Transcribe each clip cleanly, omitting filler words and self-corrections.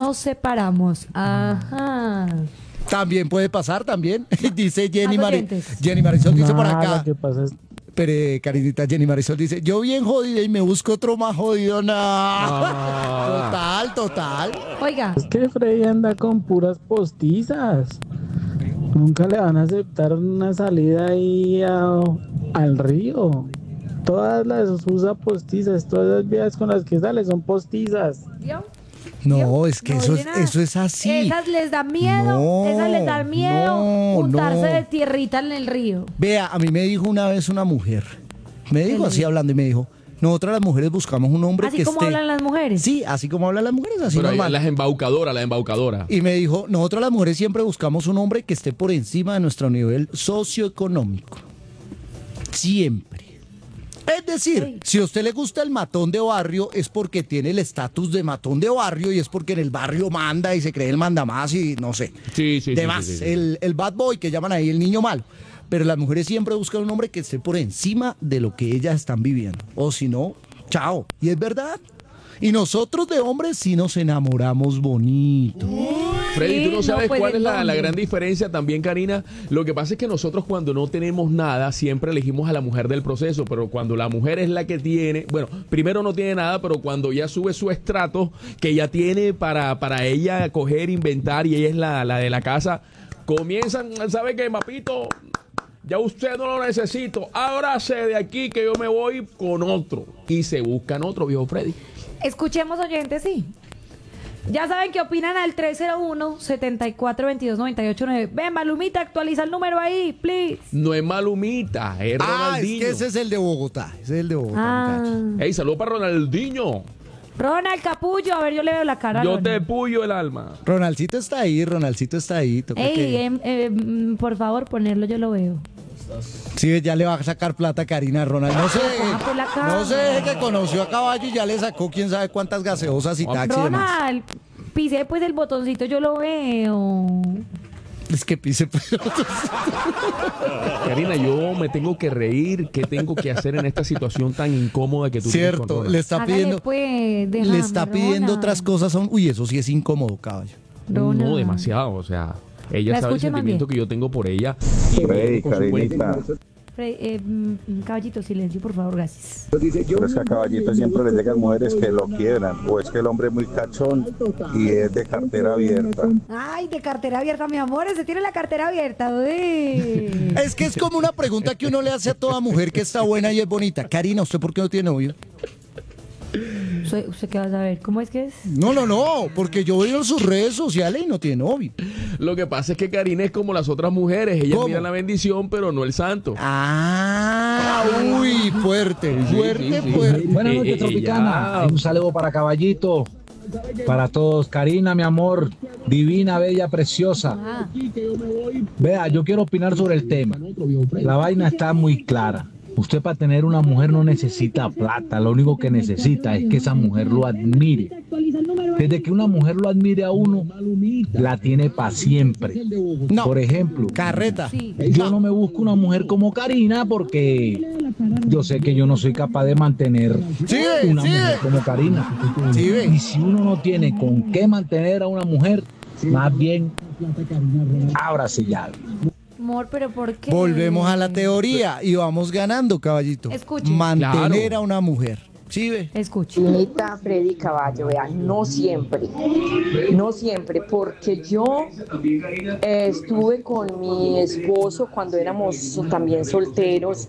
nos separamos. Ajá. También puede pasar, también. Dice Oyentes. Jenny Marisol, dice por acá. Lo que pasa es Pero, carinita, Jenny Marisol dice, yo bien jodida y me busco otro más jodido, Total. Oiga, que Freddy anda con puras postizas. Nunca le van a aceptar una salida ahí al río. Todas las usa postizas, todas las vías con las que sale son postizas. ¿vio? No, es que No eso, dice nada. eso es así. Esas les da miedo, No, esas les da miedo no, untarse no. de tierrita en el río. Vea, a mí me dijo una vez una mujer, me dijo así hablando y me dijo, nosotras las mujeres buscamos un hombre Así que como esté... hablan las mujeres. Sí, así como hablan las mujeres, así Pero ahí normal. la embaucadora. Y me dijo, nosotras las mujeres siempre buscamos un hombre que esté por encima de nuestro nivel socioeconómico. Siempre. Es decir, si a usted le gusta el matón de barrio, es porque tiene el estatus de matón de barrio y es porque en el barrio manda y se cree el mandamás y no sé. Sí. Demás, el bad boy que llaman ahí el niño malo. Pero las mujeres siempre buscan un hombre que esté por encima de lo que ellas están viviendo. O si no, chao. Y es verdad. Y nosotros de hombres sí nos enamoramos bonito. Freddy, tú no sabes pues, cuál es la ¿dónde? gran diferencia también, Karina. Lo que pasa es que nosotros cuando no tenemos nada, siempre elegimos a la mujer del proceso, pero cuando la mujer es la que tiene, bueno, primero no tiene nada, pero cuando ya sube su estrato, que ya tiene para ella coger, inventar, y ella es la de la casa, comienzan, ¿sabe qué, papito? Ya usted no lo necesito, ábrase de aquí que yo me voy con otro. Y se buscan otro, viejo Freddy. Escuchemos, oyentes, sí. Ya saben qué opinan al 301-7422-989. Ven, Malumita, actualiza el número ahí, please. No es Malumita, es Ah, es Ronaldinho. que ese es el de Bogotá. Ese es el de Bogotá, muchachos. Ey, saludos para Ronaldinho. Ronald Capullo, a ver, yo le veo la cara. a Yo Ronald. te puyo el alma. Ronaldcito está ahí. Toca Ey, que- por favor, ponerlo, yo lo veo. Sí, ya le va a sacar plata a Karina Ronald. No sé, por la cara. no sé, que conoció a Caballo y ya le sacó quién sabe cuántas gaseosas y taxi y demás. Ronald, pise pues el botoncito, yo lo veo. Es que pise pues. Karina, yo me tengo que reír. ¿Qué tengo que hacer en esta situación tan incómoda que tú tienes con Cierto, Ronald? le está Hágale, pidiendo, pues, déjame, le está pidiendo Ronald. otras cosas. Uy, eso sí es incómodo, Caballo. Ronald. No, demasiado. O sea, ella La sabe el escuche más sentimiento bien. que yo tengo por ella. Freddy, Con su Karinita. Caballito, silencio, por favor, gracias. Pero es que a Caballito siempre le llegan mujeres que lo quieran, o es que el hombre es muy cachón y es de cartera abierta. Ay, de cartera abierta, mi amor, ese tiene la cartera abierta, uy. Es que es como una pregunta que uno le hace a toda mujer que está buena y es bonita. Karina, ¿usted por qué no tiene novio? ¿Usted qué va a saber? ¿Cómo es que es? No, porque yo veo en sus redes sociales y no tiene novio. Lo que pasa es que Karina es como las otras mujeres. Ellas ¿Cómo? miran la bendición, pero no el santo. Ah, uy, fuerte. Buenas noches, Tropicana. Un saludo para Caballito, para todos. Karina, mi amor, divina, bella, preciosa. Ah, Vea, yo quiero opinar sobre el tema. La vaina está muy clara. Usted para tener una mujer no necesita plata, lo único que necesita es que esa mujer lo admire. Desde que una mujer lo admire a uno, la tiene para siempre. No. Por ejemplo, Carreta. sí. yo no me busco una mujer como Karina porque yo sé que yo no soy capaz de mantener una mujer como Karina. Sí, ve. Y si uno no tiene con qué mantener a una mujer, más bien ábrase ya. Amor, pero ¿por qué? Volvemos a la teoría y vamos ganando, Caballito. Escuche. Mantener Claro. a una mujer. Sí, ve. Escuche. Nita, Freddy Caballo, vean, no siempre, porque yo estuve con mi esposo cuando éramos también solteros,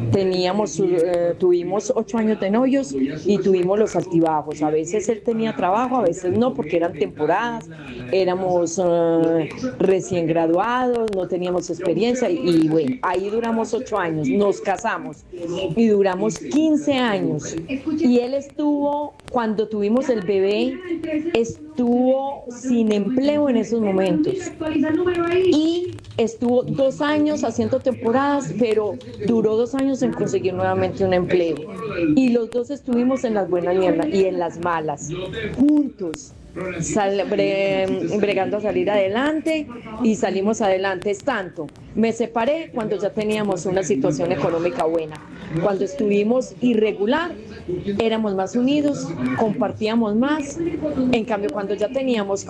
tuvimos 8 años de novios y tuvimos los altibajos, a veces él tenía trabajo, a veces no, porque eran temporadas, éramos recién graduados, no teníamos experiencia y bueno, ahí duramos 8 años, nos casamos y duramos 15 años. Y él estuvo, cuando tuvimos el bebé, estuvo sin empleo en esos momentos. Y estuvo 2 años haciendo temporadas, pero duró 2 años en conseguir nuevamente un empleo. Y los dos estuvimos en las buenas y en las malas, juntos. Bregando a salir adelante y salimos adelante. Es tanto, me separé cuando ya teníamos una situación económica buena. Cuando estuvimos irregular, éramos más unidos, compartíamos más. En cambio, cuando ya teníamos